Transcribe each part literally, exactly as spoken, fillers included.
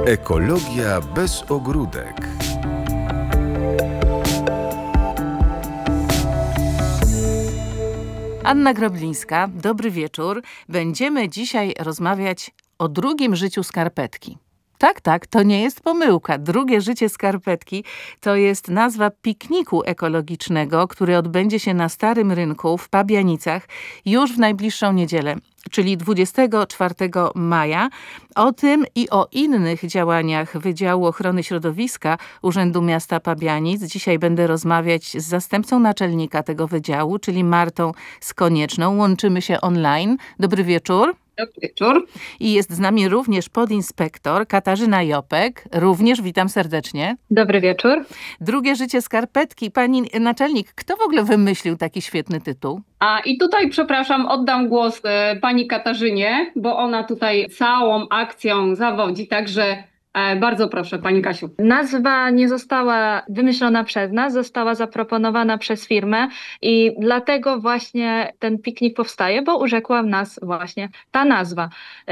Ekologia bez ogródek. Anna Groblińska, dobry wieczór. Będziemy dzisiaj rozmawiać o drugim życiu skarpetki. Tak, tak, to nie jest pomyłka. Drugie życie skarpetki to jest nazwa pikniku ekologicznego, który odbędzie się na Starym Rynku w Pabianicach już w najbliższą niedzielę, czyli dwudziestego czwartego maja. O tym i o innych działaniach Wydziału Ochrony Środowiska Urzędu Miasta Pabianic dzisiaj będę rozmawiać z zastępcą naczelnika tego wydziału, czyli Martą Skonieczną. Łączymy się online. Dobry wieczór. Dobry wieczór. I jest z nami również podinspektor Katarzyna Jopek. Również witam serdecznie. Dobry wieczór. Drugie życie skarpetki. Pani naczelnik, kto w ogóle wymyślił taki świetny tytuł? A i tutaj, przepraszam, oddam głos e, pani Katarzynie, bo ona tutaj całą akcją zawodzi, także e, bardzo proszę, pani Kasiu. Nazwa nie została wymyślona przez nas, została zaproponowana przez firmę i dlatego właśnie ten piknik powstaje, bo urzekła nas właśnie ta nazwa.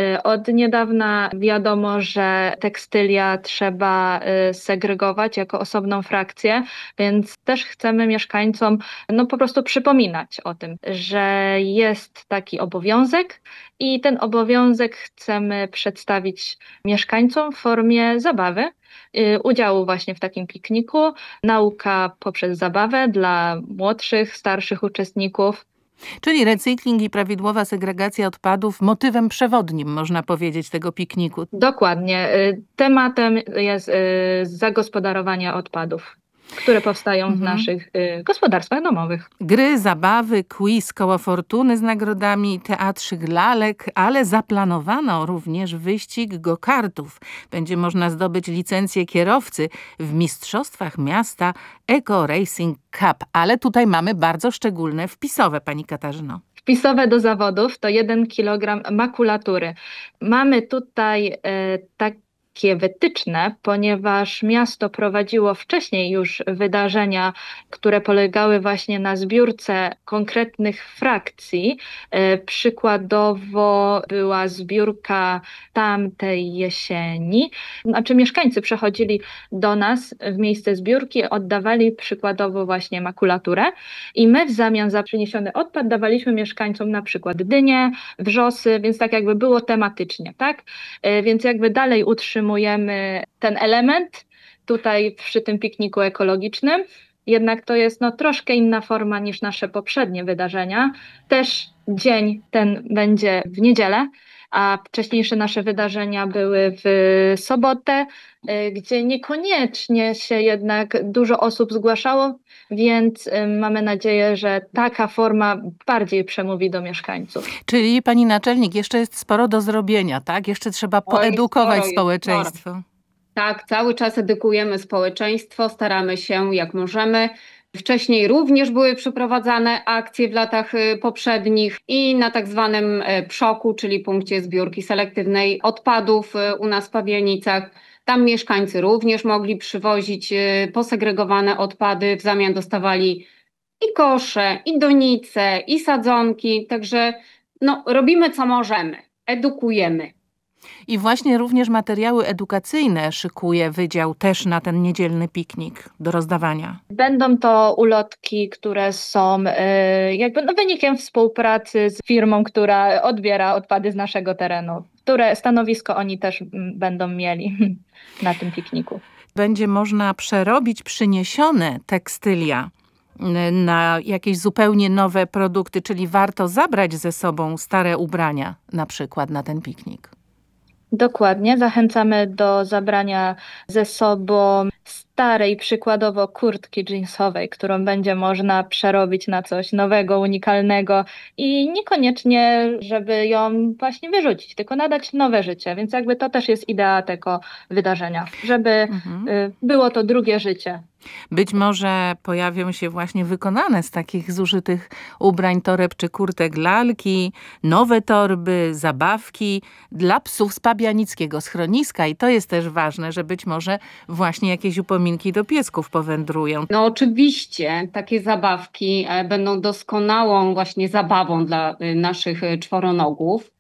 Od niedawna wiadomo, że tekstylia trzeba segregować jako osobną frakcję, więc też chcemy mieszkańcom no po prostu przypominać o tym, że jest taki obowiązek i ten obowiązek chcemy przedstawić mieszkańcom w formie zabawy, udziału właśnie w takim pikniku, nauka poprzez zabawę dla młodszych, starszych uczestników. Czyli recykling i prawidłowa segregacja odpadów motywem przewodnim, można powiedzieć, tego pikniku. Dokładnie. Tematem jest zagospodarowanie odpadów, które powstają mhm. w naszych y, gospodarstwach domowych. Gry, zabawy, quiz, koło fortuny z nagrodami, teatrzyk lalek, ale zaplanowano również wyścig go-kartów. Będzie można zdobyć licencję kierowcy w Mistrzostwach Miasta Eco Racing Cup. Ale tutaj mamy bardzo szczególne wpisowe, pani Katarzyno. Wpisowe do zawodów to jeden kilogram makulatury. Mamy tutaj y, tak takie wytyczne, ponieważ miasto prowadziło wcześniej już wydarzenia, które polegały właśnie na zbiórce konkretnych frakcji. E, przykładowo była zbiórka tamtej jesieni. Znaczy mieszkańcy przechodzili do nas w miejsce zbiórki, oddawali przykładowo właśnie makulaturę i my w zamian za przyniesiony odpad dawaliśmy mieszkańcom na przykład dynie, wrzosy, więc tak jakby było tematycznie, tak? E, więc jakby dalej utrzymujemy ten element tutaj przy tym pikniku ekologicznym, jednak to jest no, troszkę inna forma niż nasze poprzednie wydarzenia. Też dzień ten będzie w niedzielę, a wcześniejsze nasze wydarzenia były w sobotę, gdzie niekoniecznie się jednak dużo osób zgłaszało, więc mamy nadzieję, że taka forma bardziej przemówi do mieszkańców. Czyli pani naczelnik, jeszcze jest sporo do zrobienia, tak? Jeszcze trzeba poedukować Oj, społeczeństwo. Sporo. Tak, cały czas edukujemy społeczeństwo, staramy się jak możemy. Wcześniej również były przeprowadzane akcje w latach poprzednich i na tak zwanym przoku, czyli punkcie zbiórki selektywnej odpadów u nas w Pabianicach. Tam mieszkańcy również mogli przywozić posegregowane odpady, w zamian dostawali i kosze, i donice, i sadzonki. Także no, robimy co możemy, edukujemy. I właśnie również materiały edukacyjne szykuje wydział też na ten niedzielny piknik do rozdawania. Będą to ulotki, które są y, jakby no, wynikiem współpracy z firmą, która odbiera odpady z naszego terenu, które stanowisko oni też będą mieli na tym pikniku. Będzie można przerobić przyniesione tekstylia na jakieś zupełnie nowe produkty, czyli warto zabrać ze sobą stare ubrania na przykład na ten piknik. Dokładnie, zachęcamy do zabrania ze sobą starej, przykładowo kurtki jeansowej, którą będzie można przerobić na coś nowego, unikalnego i niekoniecznie, żeby ją właśnie wyrzucić, tylko nadać nowe życie, więc jakby to też jest idea tego wydarzenia, żeby mhm. było to drugie życie. Być może pojawią się właśnie wykonane z takich zużytych ubrań, toreb czy kurtek lalki, nowe torby, zabawki dla psów z pabianickiego schroniska i to jest też ważne, że być może właśnie jakieś upominki do piesków powędrują. No oczywiście takie zabawki będą doskonałą właśnie zabawą dla naszych czworonogów.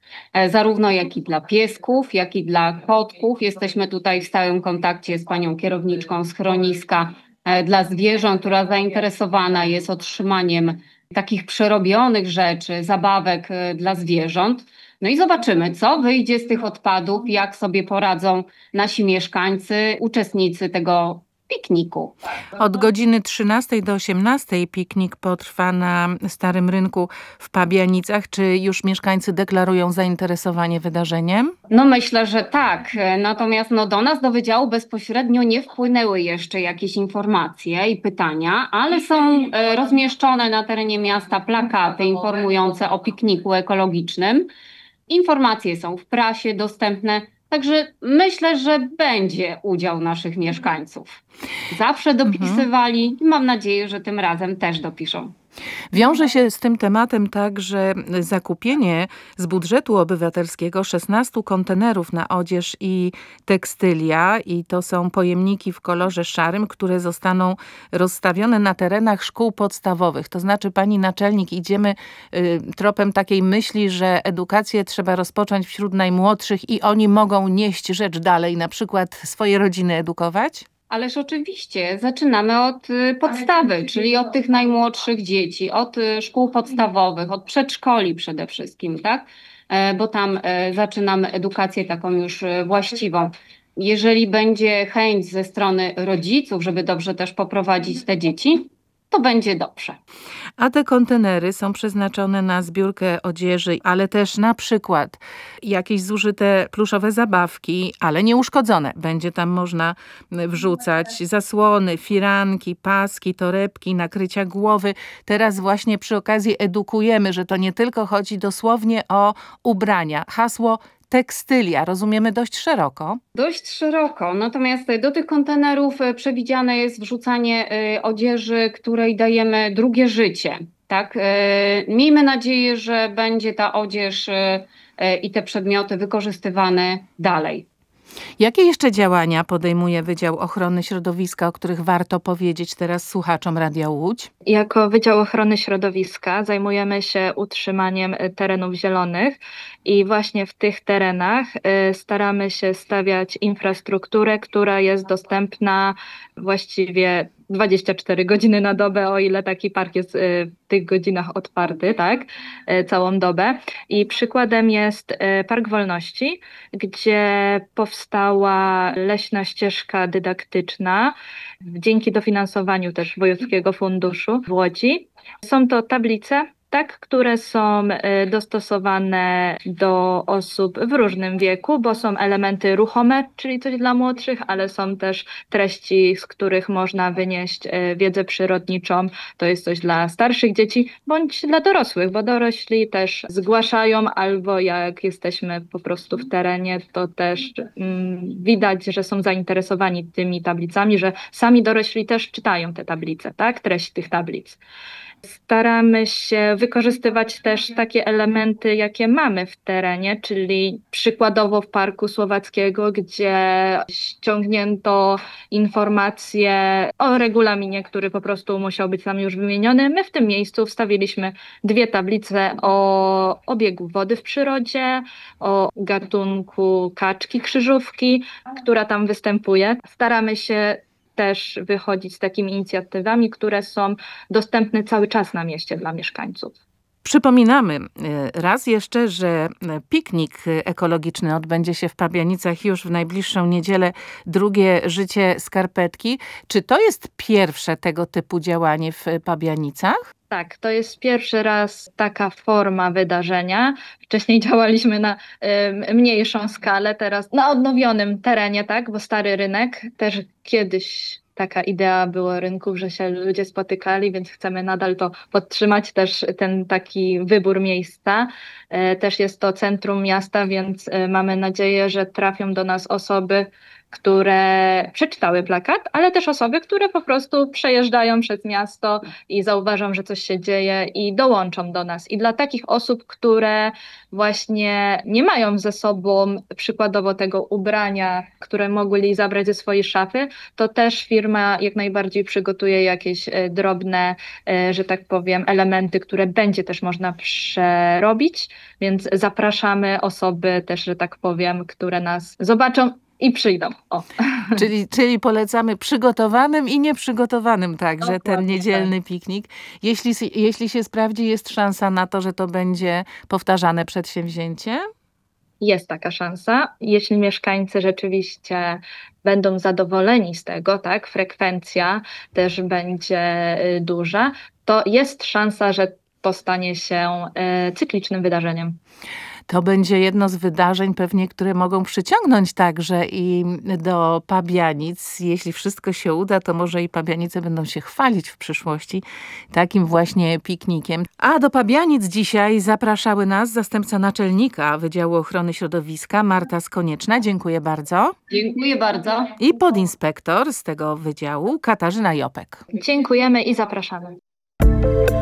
e, zarówno jak i dla piesków, jak i dla kotków. Jesteśmy tutaj w stałym kontakcie z panią kierowniczką schroniska e, dla zwierząt, która zainteresowana jest otrzymaniem takich przerobionych rzeczy, zabawek e, dla zwierząt. No i zobaczymy, co wyjdzie z tych odpadów, jak sobie poradzą nasi mieszkańcy, uczestnicy tego pikniku. Od godziny trzynastej do osiemnastej piknik potrwa na Starym Rynku w Pabianicach. Czy już mieszkańcy deklarują zainteresowanie wydarzeniem? No myślę, że tak. Natomiast no, do nas, do wydziału bezpośrednio nie wpłynęły jeszcze jakieś informacje i pytania, ale są e, rozmieszczone na terenie miasta plakaty informujące o pikniku ekologicznym. Informacje są w prasie dostępne, także myślę, że będzie udział naszych mieszkańców. Zawsze dopisywali i mam nadzieję, że tym razem też dopiszą. Wiąże się z tym tematem także zakupienie z budżetu obywatelskiego szesnastu kontenerów na odzież i tekstylia i to są pojemniki w kolorze szarym, które zostaną rozstawione na terenach szkół podstawowych. To znaczy, pani naczelnik, idziemy y, tropem takiej myśli, że edukację trzeba rozpocząć wśród najmłodszych i oni mogą nieść rzecz dalej, na przykład swoje rodziny edukować? Ależ oczywiście, zaczynamy od y, podstawy, czyli od tych najmłodszych dzieci, od y, szkół podstawowych, od przedszkoli przede wszystkim, tak? E, bo tam e, zaczynamy edukację taką już e, właściwą. Jeżeli będzie chęć ze strony rodziców, żeby dobrze też poprowadzić te dzieci, to będzie dobrze. A te kontenery są przeznaczone na zbiórkę odzieży, ale też na przykład jakieś zużyte pluszowe zabawki, ale nieuszkodzone. Będzie tam można wrzucać zasłony, firanki, paski, torebki, nakrycia głowy. Teraz właśnie przy okazji edukujemy, że to nie tylko chodzi dosłownie o ubrania. Hasło tekstylia rozumiemy dość szeroko. Dość szeroko, natomiast do tych kontenerów e, przewidziane jest wrzucanie e, odzieży, której dajemy drugie życie. Tak? E, Miejmy nadzieję, że będzie ta odzież e, e, i te przedmioty wykorzystywane dalej. Jakie jeszcze działania podejmuje Wydział Ochrony Środowiska, o których warto powiedzieć teraz słuchaczom Radia Łódź? Jako Wydział Ochrony Środowiska zajmujemy się utrzymaniem y, terenów zielonych i właśnie w tych terenach y, staramy się stawiać infrastrukturę, która jest dostępna właściwie dwadzieścia cztery godziny na dobę, o ile taki park jest y, w tych godzinach otwarty, tak, y, całą dobę. I przykładem jest y, Park Wolności, gdzie powstała leśna ścieżka dydaktyczna dzięki dofinansowaniu też Wojewódzkiego Funduszu w Łodzi. Są to tablice, tak, które są y, dostosowane do osób w różnym wieku, bo są elementy ruchome, czyli coś dla młodszych, ale są też treści, z których można wynieść y, wiedzę przyrodniczą. To jest coś dla starszych dzieci, bądź dla dorosłych, bo dorośli też zgłaszają, albo jak jesteśmy po prostu w terenie, to też mm, widać, że są zainteresowani tymi tablicami, że sami dorośli też czytają te tablice, tak, treść tych tablic. Staramy się wykorzystywać też takie elementy, jakie mamy w terenie, czyli przykładowo w Parku Słowackiego, gdzie ściągnięto informacje o regulaminie, który po prostu musiał być tam już wymieniony. My w tym miejscu wstawiliśmy dwie tablice o obiegu wody w przyrodzie, o gatunku kaczki krzyżówki, która tam występuje. Staramy się też wychodzić z takimi inicjatywami, które są dostępne cały czas na mieście dla mieszkańców. Przypominamy raz jeszcze, że piknik ekologiczny odbędzie się w Pabianicach już w najbliższą niedzielę. Drugie życie skarpetki. Czy to jest pierwsze tego typu działanie w Pabianicach? Tak, to jest pierwszy raz taka forma wydarzenia. Wcześniej działaliśmy na y, mniejszą skalę, teraz na odnowionym terenie, tak, bo Stary Rynek też kiedyś taka idea była rynków, że się ludzie spotykali, więc chcemy nadal to podtrzymać, też ten taki wybór miejsca. Y, też jest to centrum miasta, więc y, mamy nadzieję, że trafią do nas osoby, które przeczytały plakat, ale też osoby, które po prostu przejeżdżają przez miasto i zauważą, że coś się dzieje i dołączą do nas. I dla takich osób, które właśnie nie mają ze sobą przykładowo tego ubrania, które mogli zabrać ze swojej szafy, to też firma jak najbardziej przygotuje jakieś e, drobne, e, że tak powiem, elementy, które będzie też można przerobić, więc zapraszamy osoby też, że tak powiem, które nas zobaczą i przyjdą. O. Czyli, czyli polecamy przygotowanym i nieprzygotowanym także ten Dokładnie niedzielny piknik. Jeśli, jeśli się sprawdzi, jest szansa na to, że to będzie powtarzane przedsięwzięcie? Jest taka szansa, jeśli mieszkańcy rzeczywiście będą zadowoleni z tego, tak, frekwencja też będzie y, duża, to jest szansa, że to stanie się y, cyklicznym wydarzeniem. To będzie jedno z wydarzeń pewnie, które mogą przyciągnąć także i do Pabianic. Jeśli wszystko się uda, to może i Pabianice będą się chwalić w przyszłości takim właśnie piknikiem. A do Pabianic dzisiaj zapraszały nas zastępca naczelnika Wydziału Ochrony Środowiska Marta Skonieczna. Dziękuję bardzo. Dziękuję bardzo. I podinspektor z tego wydziału Katarzyna Jopek. Dziękujemy i zapraszamy.